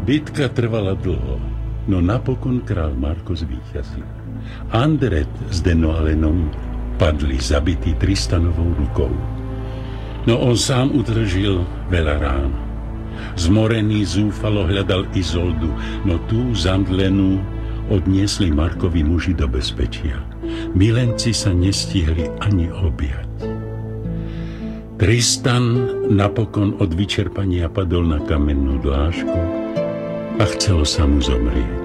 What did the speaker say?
Bitka trvala dlho, no napokon král Marko zvíťazil. Andret s Denoalenom padli zabití Tristanovou rukou. No on sám utržil veľa rán. Zmorený zúfalo hľadal Izoldu, no tú zamdlenú odniesli Markovi muži do bezpečia. Milenci sa nestihli ani objať. Tristan napokon od vyčerpania padol na kamennú dlášku a chcelo sa mu zomrieť.